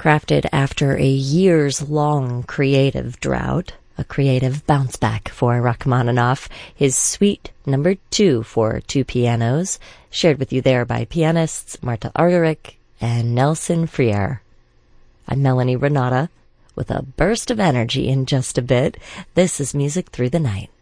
Crafted after a years-long creative drought, a creative bounce-back for Rachmaninoff, his Suite No. 2 for two pianos, shared with you there by pianists Marta Argerich and Nelson Freire. I'm Melanie Renata, with a burst of energy in just a bit. This is Music Through the Night.